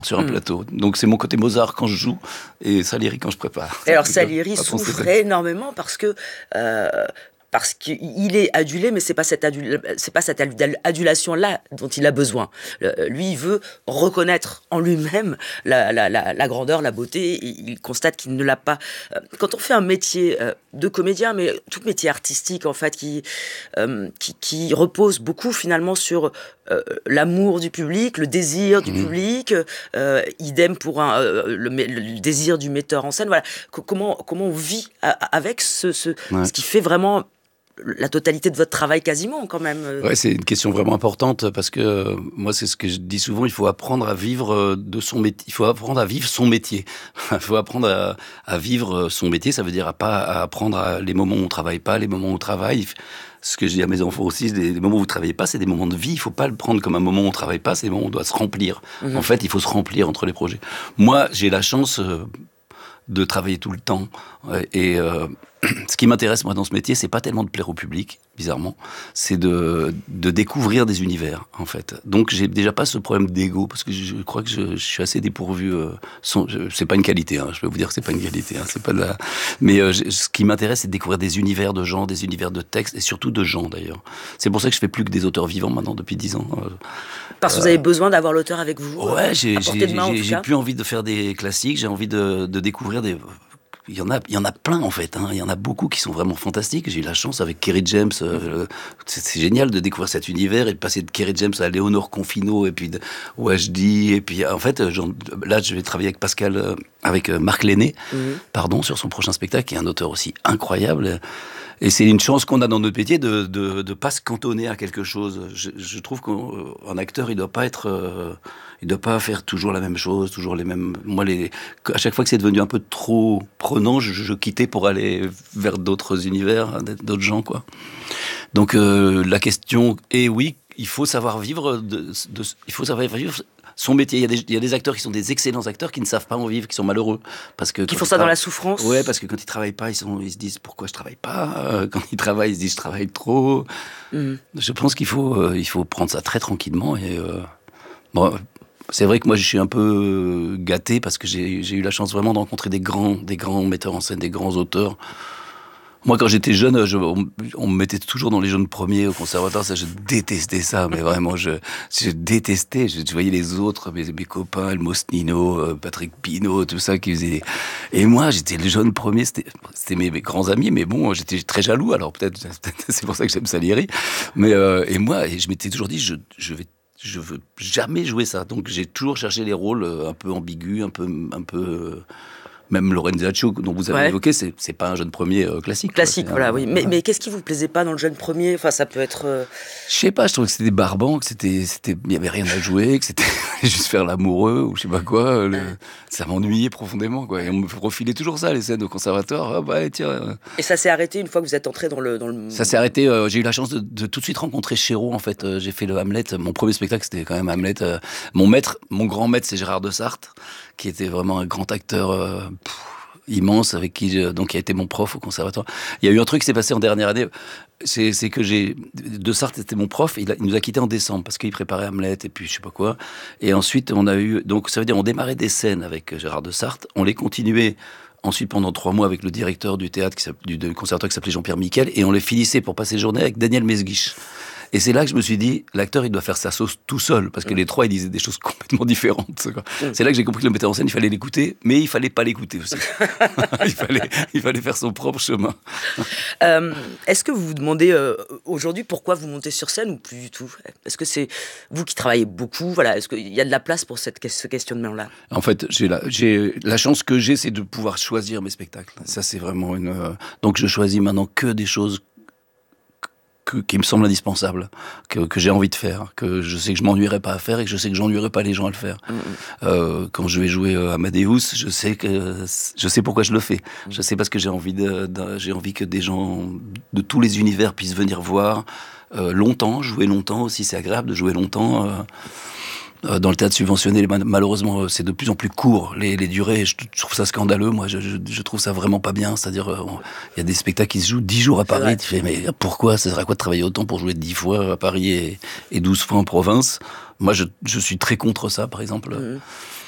sur un plateau. Donc c'est mon côté Mozart quand je joue et Salieri quand je prépare. Et alors Salieri souffre énormément parce qu'il est adulé, mais c'est pas cette adulation-là dont il a besoin. Lui, il veut reconnaître en lui-même la grandeur, la beauté. Il constate qu'il ne l'a pas. Quand on fait un métier de comédien, mais tout métier artistique, en fait, qui repose beaucoup finalement sur l'amour du public, le désir du public, idem pour le désir du metteur en scène. Voilà. Comment on vit avec ce qui fait vraiment la totalité de votre travail quasiment quand même. Ouais, c'est une question vraiment importante parce que moi c'est ce que je dis souvent, il faut apprendre à vivre de son métier, il faut apprendre à vivre son métier. Il faut apprendre à vivre son métier, ça veut dire à apprendre les moments où on travaille pas, les moments où on travaille. Ce que je dis à mes enfants aussi, les moments où vous travaillez pas, c'est des moments de vie. Il faut pas le prendre comme un moment où on travaille pas, c'est des moments où on doit se remplir. En fait, il faut se remplir entre les projets. Moi, j'ai la chance de travailler tout le temps et ce qui m'intéresse moi dans ce métier, c'est pas tellement de plaire au public, bizarrement, c'est de découvrir des univers en fait. Donc j'ai déjà pas ce problème d'ego parce que je crois que je suis assez dépourvu. C'est pas une qualité, hein, je peux vous dire que c'est pas une qualité, hein, c'est pas de la. Mais ce qui m'intéresse, c'est de découvrir des univers de gens, des univers de textes et surtout de gens d'ailleurs. C'est pour ça que je fais plus que des auteurs vivants maintenant depuis 10 ans. Parce que vous avez besoin d'avoir l'auteur avec vous. Ouais, j'ai plus envie de faire des classiques, j'ai envie de découvrir des. Il y en a plein en fait. Il y en a beaucoup qui sont vraiment fantastiques. J'ai eu la chance avec Kerry James. C'est génial de découvrir cet univers et de passer de Kerry James à Léonore Confino et puis de Wajdi. Et puis en fait, là, je vais travailler avec Marc Lenné, sur son prochain spectacle, qui est un auteur aussi incroyable. Et c'est une chance qu'on a dans notre métier de pas se cantonner à quelque chose. Je trouve qu'un acteur, il doit pas faire toujours la même chose, toujours les mêmes. Moi, à chaque fois que c'est devenu un peu trop prenant, je quittais pour aller vers d'autres univers, d'autres gens, quoi. Donc la question est oui, il faut savoir vivre il faut savoir vivre son métier. Il y a des acteurs qui sont des excellents acteurs qui ne savent pas en vivre, qui sont malheureux parce que qui font ça dans la souffrance. Ouais, parce que quand ils travaillent pas, ils se disent pourquoi je travaille pas. Quand ils travaillent, ils se disent je travaille trop. Je pense qu'il faut prendre ça très tranquillement et bon. C'est vrai que moi je suis un peu gâté parce que j'ai eu la chance vraiment de rencontrer des grands metteurs en scène, des grands auteurs. Moi, quand j'étais jeune, on me mettait toujours dans les jeunes premiers au conservatoire. Ça, je détestais ça, mais vraiment, je détestais. Je voyais les autres, mes copains, Elmos Nino, Patrick Pinot, tout ça, qui faisaient. Et moi, j'étais le jeune premier. C'était mes grands amis, mais bon, j'étais très jaloux. Alors peut-être c'est pour ça que j'aime Salieri. Mais je m'étais toujours dit, je veux jamais jouer ça. Donc j'ai toujours cherché les rôles un peu ambigus, un peu. Même Lorenzaccio, dont vous avez évoqué, c'est pas un jeune premier classique. Classique, voilà, oui. Mais qu'est-ce qui vous plaisait pas dans le jeune premier ? Enfin, ça peut être. Je sais pas, je trouvais que c'était barbant, il y avait rien à jouer, que c'était juste faire l'amoureux ou je sais pas quoi. Ça m'ennuyait profondément, quoi. Et on me profilait toujours ça, les scènes au conservatoire. Ah bah, tiens. Et ça s'est arrêté une fois que vous êtes entré dans le. Ça s'est arrêté. J'ai eu la chance de tout de suite rencontrer Chéreau, en fait. J'ai fait le Hamlet. Mon premier spectacle, c'était quand même Hamlet. Mon grand maître, c'est Gérard de Sarthe, qui était vraiment un grand acteur immense, avec qui qui a été mon prof au conservatoire. Il y a eu un truc qui s'est passé en dernière année, c'est que de Sarthe était mon prof, il nous a quittés en décembre parce qu'il préparait Hamlet et puis je sais pas quoi. Et ensuite on a eu, donc ça veut dire on démarrait des scènes avec Gérard de Sarthe, on les continuait ensuite pendant 3 mois avec le directeur du théâtre du conservatoire qui s'appelait Jean-Pierre Miquel, et on les finissait pour passer journée avec Daniel Mesguich. Et c'est là que je me suis dit, l'acteur, il doit faire sa sauce tout seul, parce que les trois, ils disaient des choses complètement différentes. Quoi. C'est là que j'ai compris que le metteur en scène, il fallait l'écouter, mais il fallait pas l'écouter aussi. il fallait faire son propre chemin. Est-ce que vous vous demandez aujourd'hui pourquoi vous montez sur scène ou plus du tout ? Est-ce que c'est vous qui travaillez beaucoup ? Voilà, est-ce qu'il y a de la place pour ce questionnement-là ? En fait, la chance que j'ai, c'est de pouvoir choisir mes spectacles. Ça, c'est vraiment donc je choisis maintenant que des choses qui me semble indispensable, que j'ai envie de faire, que je sais que je m'ennuierai pas à faire et que je sais que j'ennuierai pas les gens à le faire. Quand je vais jouer Amadeus, je sais pourquoi je le fais. Je sais parce que j'ai envie que des gens de tous les univers puissent venir voir longtemps, jouer longtemps aussi. C'est agréable de jouer longtemps. Dans le théâtre subventionné, malheureusement, c'est de plus en plus court, les durées. Je trouve ça scandaleux, moi. Je trouve ça vraiment pas bien. C'est-à-dire, il y a des spectacles qui se jouent 10 jours à Paris. Tu fais, mais pourquoi ? Ça sert à quoi de travailler autant pour jouer 10 fois à Paris et 12 fois en province ? Moi, je suis très contre ça, par exemple.